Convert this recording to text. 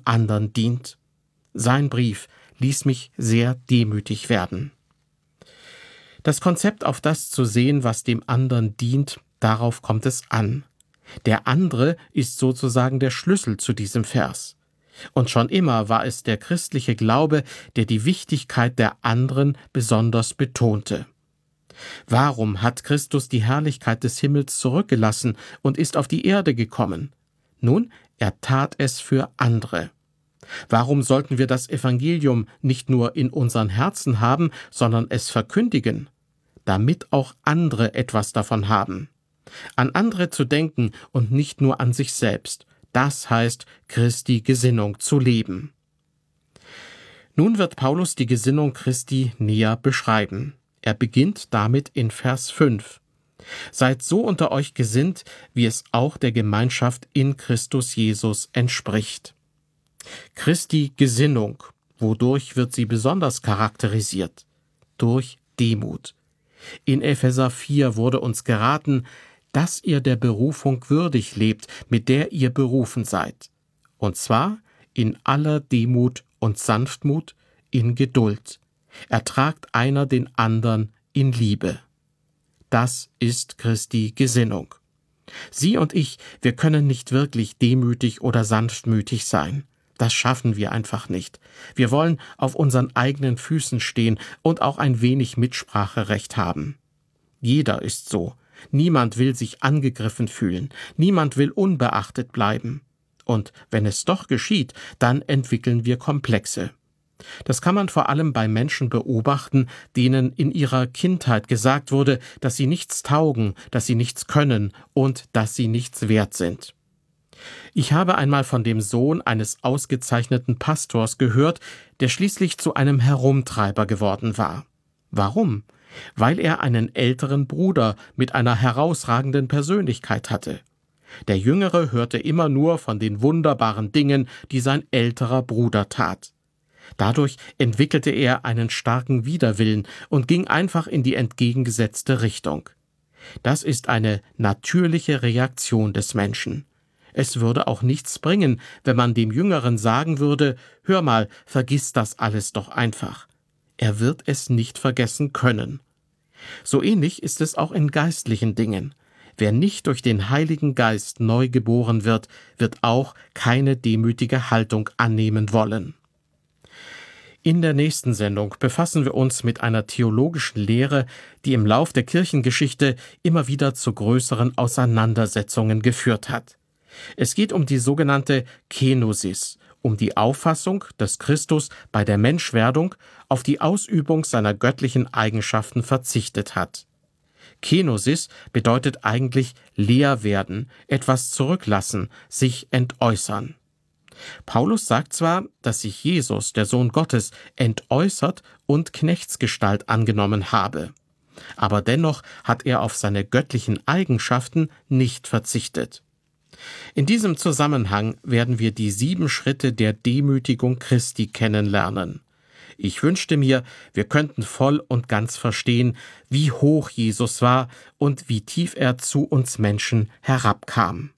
anderen dient. Sein Brief ließ mich sehr demütig werden. Das Konzept, auf das zu sehen, was dem anderen dient, darauf kommt es an. Der andere ist sozusagen der Schlüssel zu diesem Vers. Und schon immer war es der christliche Glaube, der die Wichtigkeit der anderen besonders betonte. Warum hat Christus die Herrlichkeit des Himmels zurückgelassen und ist auf die Erde gekommen? Nun, er tat es für andere. Warum sollten wir das Evangelium nicht nur in unseren Herzen haben, sondern es verkündigen? Damit auch andere etwas davon haben. An andere zu denken und nicht nur an sich selbst, das heißt, Christi Gesinnung zu leben. Nun wird Paulus die Gesinnung Christi näher beschreiben. Er beginnt damit in Vers 5. Seid so unter euch gesinnt, wie es auch der Gemeinschaft in Christus Jesus entspricht. Christi Gesinnung, wodurch wird sie besonders charakterisiert? Durch Demut. In Epheser 4 wurde uns geraten, dass ihr der Berufung würdig lebt, mit der ihr berufen seid. Und zwar in aller Demut und Sanftmut, in Geduld. Ertragt einer den anderen in Liebe. Das ist Christi Gesinnung. Sie und ich, wir können nicht wirklich demütig oder sanftmütig sein. Das schaffen wir einfach nicht. Wir wollen auf unseren eigenen Füßen stehen und auch ein wenig Mitspracherecht haben. Jeder ist so. Niemand will sich angegriffen fühlen. Niemand will unbeachtet bleiben. Und wenn es doch geschieht, dann entwickeln wir Komplexe. Das kann man vor allem bei Menschen beobachten, denen in ihrer Kindheit gesagt wurde, dass sie nichts taugen, dass sie nichts können und dass sie nichts wert sind. Ich habe einmal von dem Sohn eines ausgezeichneten Pastors gehört, der schließlich zu einem Herumtreiber geworden war. Warum? Weil er einen älteren Bruder mit einer herausragenden Persönlichkeit hatte. Der Jüngere hörte immer nur von den wunderbaren Dingen, die sein älterer Bruder tat. Dadurch entwickelte er einen starken Widerwillen und ging einfach in die entgegengesetzte Richtung. Das ist eine natürliche Reaktion des Menschen. Es würde auch nichts bringen, wenn man dem Jüngeren sagen würde, hör mal, vergiss das alles doch einfach. Er wird es nicht vergessen können. So ähnlich ist es auch in geistlichen Dingen. Wer nicht durch den Heiligen Geist neu geboren wird, wird auch keine demütige Haltung annehmen wollen. In der nächsten Sendung befassen wir uns mit einer theologischen Lehre, die im Lauf der Kirchengeschichte immer wieder zu größeren Auseinandersetzungen geführt hat. Es geht um die sogenannte Kenosis, um die Auffassung, dass Christus bei der Menschwerdung auf die Ausübung seiner göttlichen Eigenschaften verzichtet hat. Kenosis bedeutet eigentlich leer werden, etwas zurücklassen, sich entäußern. Paulus sagt zwar, dass sich Jesus, der Sohn Gottes, entäußert und Knechtsgestalt angenommen habe, aber dennoch hat er auf seine göttlichen Eigenschaften nicht verzichtet. In diesem Zusammenhang werden wir die 7 Schritte der Demütigung Christi kennenlernen. Ich wünschte mir, wir könnten voll und ganz verstehen, wie hoch Jesus war und wie tief er zu uns Menschen herabkam.